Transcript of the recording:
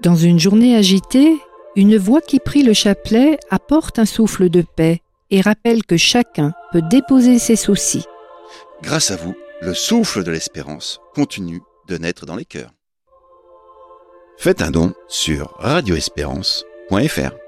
Dans une journée agitée, une voix qui prie le chapelet apporte un souffle de paix et rappelle que chacun peut déposer ses soucis. Grâce à vous, le souffle de l'espérance continue de naître dans les cœurs. Faites un don sur radioespérance.fr.